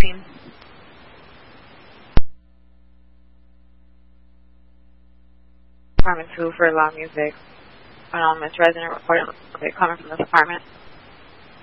scene. Apartment 2 for loud music. Anonymous resident reported coming from this apartment.